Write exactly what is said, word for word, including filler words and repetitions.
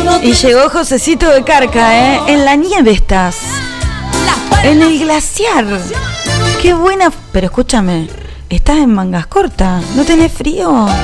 Y llegó Josecito de Carca, ¿eh? En la nieve estás. En el glaciar. Qué buena. Pero escúchame, estás en mangas cortas. ¿No tenés frío?